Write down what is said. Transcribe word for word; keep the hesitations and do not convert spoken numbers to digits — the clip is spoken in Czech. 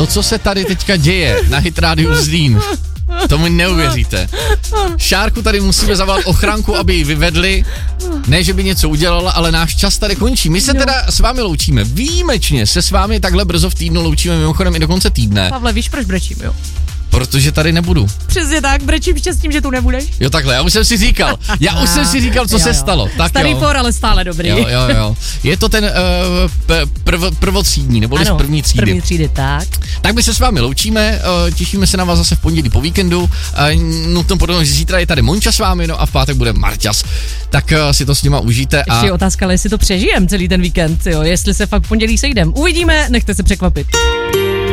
to, co se tady teďka děje na Hit Radio Zlín, to mi neuvěříte. Šárku tady musíme zavolat ochranku, aby ji vyvedli. Ne, že by něco udělala, ale náš čas tady končí. My se no. teda s vámi loučíme. Výjimečně se s vámi takhle brzo v týdnu loučíme, mimochodem i do konce týdne. Pavle, víš, proč brečím, jo? Protože tady nebudu. Přesně tak, brečím štěstím, že tu nebudeš. Jo, takhle, já už jsem si říkal. Já už jsem si říkal, co jo, se jo. stalo. Tak Starý jo. for, ale stále dobrý. Jo, jo, jo. Je to ten uh, p- prv, prvotřídní, nebo z první třídy. první třídy, tak. Tak my se s vámi loučíme, uh, těšíme se na vás zase v pondělí po víkendu. Uh, nutno podobně, že zítra je tady Monča s vámi, no a v pátek bude Marťas. Tak uh, si to s nima užijte. A... Ještě je otázka, ale jestli to přežijem celý ten víkend, jo, jestli se fakt v pondělí sejdem. Uvidíme, nechte se překvapit.